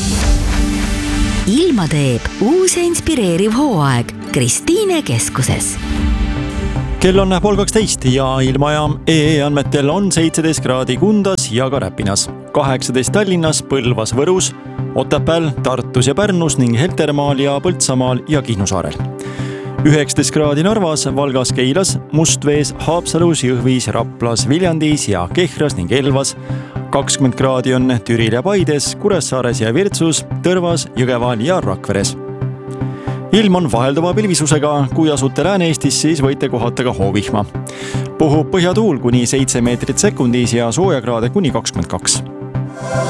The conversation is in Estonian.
Ilma teeb uus ja inspireeriv hooaeg Kristiine keskuses. Kell on 11:30 ja ilmajaam EE andmetel on 17 kraadi Kundas ja ka Räpinas, 18 Tallinnas, Põlvas, Võrus, Otepääl, Tartus ja Pärnus ning Heltermaal ja Põltsamaal ja Kihnu saarel. 19 kraadi Narvas, Valgas, Keilas, Mustvees, Haapsalus, Jõhvis, Raplas, Viljandis ja Kehras ning Elvas. 20 kraadi on Türil ja Paides, Kuressaares ja Virtsus, Tõrvas, Jõgeval ja Rakveres. Ilm on vahelduva pilvisusega, kui asute Lääne-Eestis, siis võite kohata ka hoovihma. Puhub põhjatuul kuni 7 meetrit sekundis ja soojakraade kuni 22.